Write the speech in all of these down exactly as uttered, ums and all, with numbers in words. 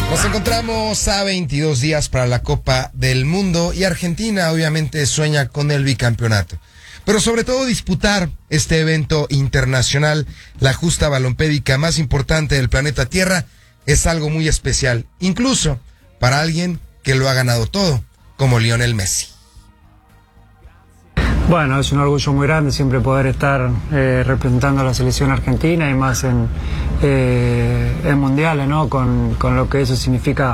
Nos encontramos a veintidós días para la Copa del Mundo y Argentina obviamente sueña con el bicampeonato. Pero sobre todo disputar este evento internacional, la justa balompédica más importante del planeta Tierra, es algo muy especial, incluso para alguien que lo ha ganado todo, como Lionel Messi. Bueno, es un orgullo muy grande siempre poder estar eh, representando a la selección argentina y más en, eh, en mundiales, ¿no? Con, con lo que eso significa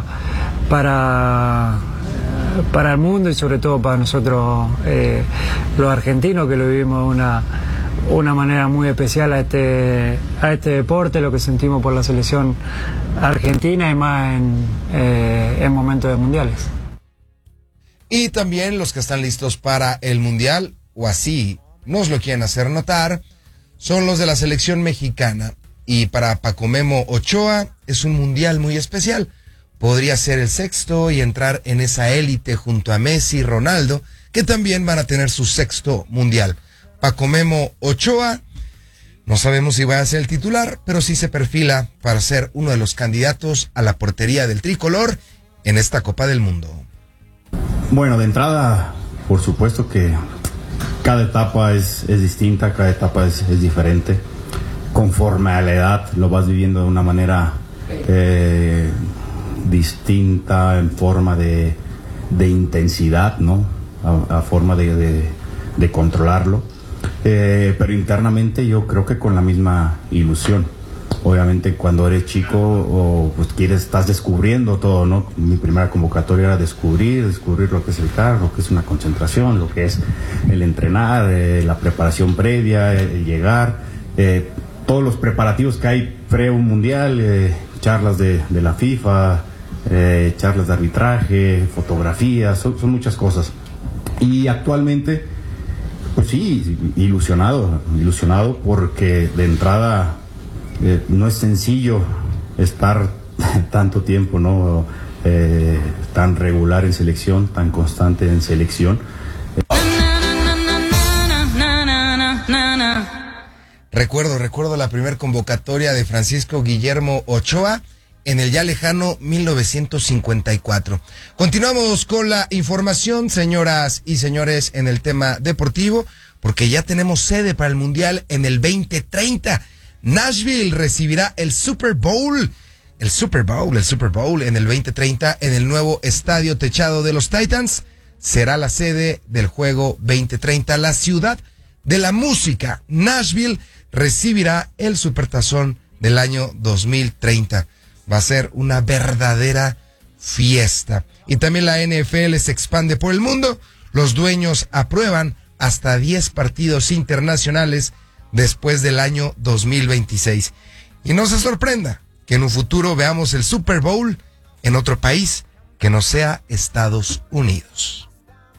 para, para el mundo y sobre todo para nosotros eh, los argentinos, que lo vivimos de una, una manera muy especial a este, a este deporte, lo que sentimos por la selección argentina y más en, eh, en momentos de mundiales. Y también los que están listos para el mundial, o así nos lo quieren hacer notar, son los de la selección mexicana. Y para Paco Memo Ochoa es un mundial muy especial. Podría ser el sexto y entrar en esa élite junto a Messi y Ronaldo, que también van a tener su sexto mundial. Paco Memo Ochoa, no sabemos si va a ser el titular, pero sí se perfila para ser uno de los candidatos a la portería del tricolor en esta Copa del Mundo. Bueno, de entrada, por supuesto que cada etapa es, es distinta, cada etapa es, es diferente. Conforme a la edad lo vas viviendo de una manera eh, distinta, en forma de, de intensidad, ¿no? A, a forma de, de, de controlarlo. Eh, pero internamente yo creo que con la misma ilusión. Obviamente cuando eres chico o pues quieres, estás descubriendo todo, ¿no? Mi primera convocatoria era descubrir, descubrir lo que es el carro, lo que es una concentración, lo que es el entrenar, eh, la preparación previa, el llegar, eh, todos los preparativos que hay pre un mundial, eh, charlas de, de la FIFA, eh, charlas de arbitraje, fotografías, son, son muchas cosas. Y actualmente, pues sí, ilusionado, ilusionado porque de entrada Eh, no es sencillo estar tanto tiempo, ¿no? Eh, tan regular en selección, tan constante en selección. Recuerdo, recuerdo la primer convocatoria de Francisco Guillermo Ochoa en el ya lejano mil novecientos cincuenta y cuatro. Continuamos con la información, señoras y señores, en el tema deportivo, porque ya tenemos sede para el Mundial en el veinte treinta. Nashville recibirá el Super Bowl, el Super Bowl, el Super Bowl en el veinte treinta en el nuevo estadio techado de los Titans. Será la sede del juego veinte treinta. La ciudad de la música, Nashville, recibirá el Supertazón del año dos mil treinta. Va a ser una verdadera fiesta. Y también la N F L se expande por el mundo. Los dueños aprueban hasta diez partidos internacionales después del año dos mil veintiséis. Y no se sorprenda que en un futuro veamos el Super Bowl en otro país que no sea Estados Unidos.